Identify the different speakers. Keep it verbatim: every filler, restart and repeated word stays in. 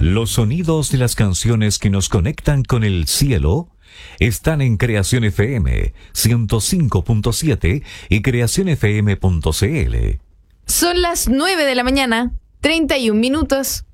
Speaker 1: Los sonidos de las canciones que nos conectan con el cielo están en Creación F M ciento cinco punto siete y creación f m punto c l.
Speaker 2: Son las nueve de la mañana, treinta y un minutos.